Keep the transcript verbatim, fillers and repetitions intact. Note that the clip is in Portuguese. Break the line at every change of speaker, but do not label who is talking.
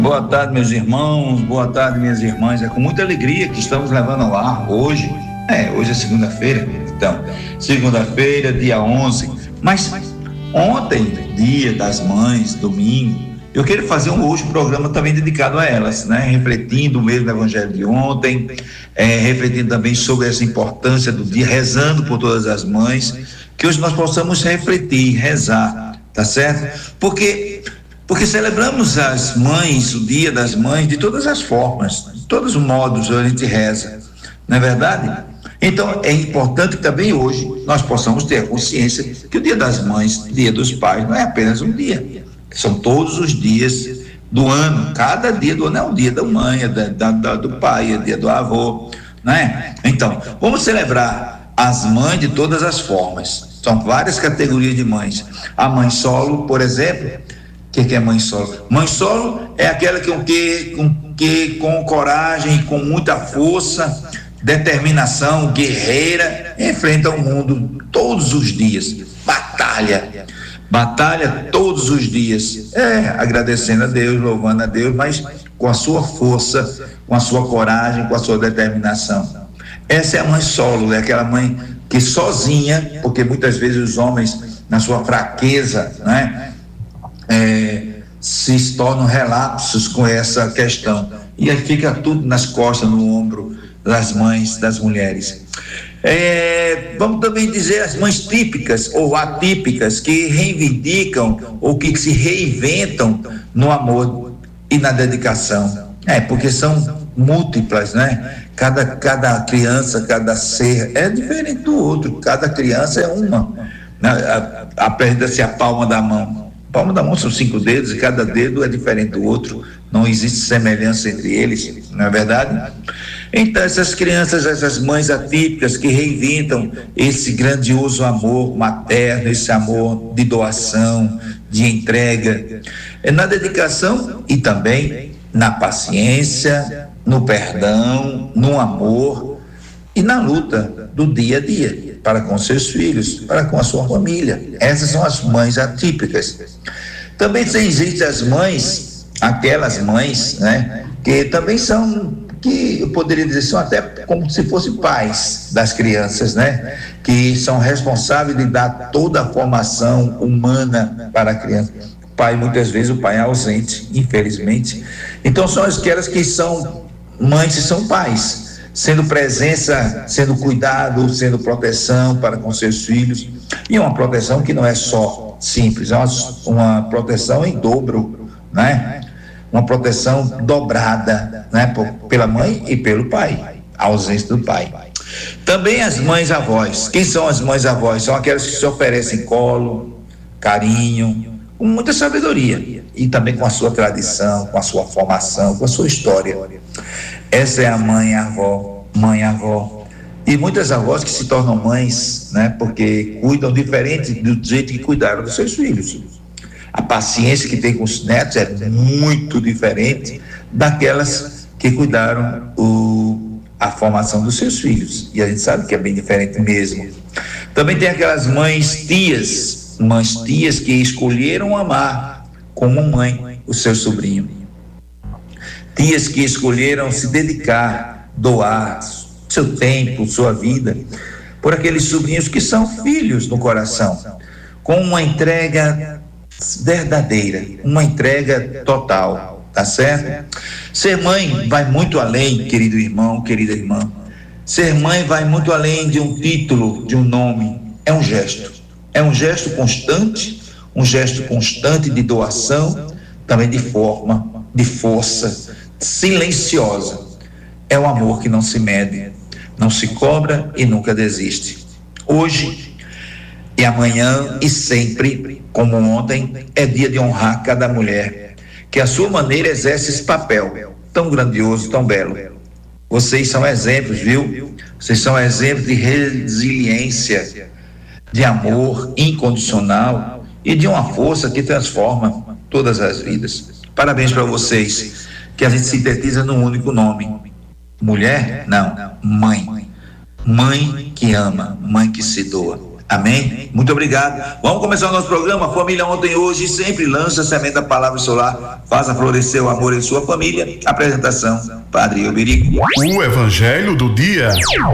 Boa tarde, meus irmãos, boa tarde, minhas irmãs. É com muita alegria que estamos levando ao ar hoje. É, hoje é segunda-feira, então, segunda-feira, dia onze. Mas ontem, dia das mães, domingo, eu quero fazer um hoje um programa também dedicado a elas, né? Refletindo o mesmo evangelho de ontem, é, refletindo também sobre essa importância do dia, rezando por todas as mães, que hoje nós possamos refletir, rezar, tá certo? Porque Porque celebramos as mães, o dia das mães, de todas as formas, de todos os modos a gente reza, não é verdade? Então é importante que também hoje nós possamos ter a consciência que o dia das mães, dia dos pais, não é apenas um dia, são todos os dias do ano, cada dia do ano é um dia da mãe, é da, da, do pai, é dia do avô, não é? Então, vamos celebrar as mães de todas as formas, são várias categorias de mães. A mãe solo, por exemplo. O que, que é mãe solo? Mãe solo é aquela que, que, com, que com coragem, com muita força, determinação, guerreira, enfrenta o mundo todos os dias, batalha, batalha todos os dias, é, agradecendo a Deus, louvando a Deus, mas com a sua força, com a sua coragem, com a sua determinação. Essa é a mãe solo, é aquela mãe que sozinha, porque muitas vezes os homens, na sua fraqueza, né? É, se tornam relapsos com essa questão, e aí fica tudo nas costas, no ombro das mães, das mulheres. É, vamos também dizer as mães típicas ou atípicas, que reivindicam ou que se reinventam no amor e na dedicação, é, porque são múltiplas, né? Cada, cada criança, cada ser é diferente do outro, cada criança é uma, né? Aprenda-se a palma da mão. Palma da mão são cinco dedos e cada dedo é diferente do outro, não existe semelhança entre eles, não é verdade? Então essas crianças, essas mães atípicas que reinventam esse grandioso amor materno, esse amor de doação, de entrega, é na dedicação e também na paciência, no perdão, no amor e na luta do dia a dia, para com seus filhos, para com a sua família. Essas são as mães atípicas. Também existem as mães, aquelas mães, né, que também são, que eu poderia dizer, são até como se fossem pais das crianças, né, que são responsáveis de dar toda a formação humana para a criança. O pai, muitas vezes, o pai é ausente, infelizmente. Então, são aquelas que são mães e são pais, sendo presença, sendo cuidado, sendo proteção para com seus filhos, e uma proteção que não é só simples, é uma, uma proteção em dobro, né? Uma proteção dobrada, né? Por, pela mãe e pelo pai, a ausência do pai. Também as mães avós. Quem são as mães avós? São aquelas que se oferecem colo, carinho, com muita sabedoria, e também com a sua tradição, com a sua formação, com a sua história. Essa é a mãe avó, mãe avó. E muitas avós que se tornam mães, né? Porque cuidam diferente do jeito que cuidaram dos seus filhos. A paciência que tem com os netos é muito diferente daquelas que cuidaram o, a formação dos seus filhos. E a gente sabe que é bem diferente mesmo. Também tem aquelas mães tias, mães tias que escolheram amar como mãe o seu sobrinho. Tias que escolheram se dedicar, doar seu tempo, sua vida, por aqueles sobrinhos que são filhos no coração, com uma entrega verdadeira, uma entrega total, tá certo? Ser mãe vai muito além, querido irmão, querida irmã. Ser mãe vai muito além de um título, de um nome. É um gesto, é um gesto constante, um gesto constante de doação, também de forma, de força, silenciosa. É o amor que não se mede, não se cobra e nunca desiste. Hoje e amanhã e sempre, como ontem, é dia de honrar cada mulher que à sua maneira exerce esse papel tão grandioso, tão belo. Vocês são exemplos, viu? Vocês são exemplos de resiliência, de amor incondicional e de uma força que transforma todas as vidas. Parabéns para vocês, que a gente sintetiza num único nome. Mulher? Não, mãe. Mãe que ama, mãe que se doa. Amém? Muito obrigado. Vamos começar o nosso programa. A família ontem, hoje, sempre lança a semente da palavra solar. Faça florescer o amor em sua família. Apresentação, Padre Euberico.
O Evangelho do Dia.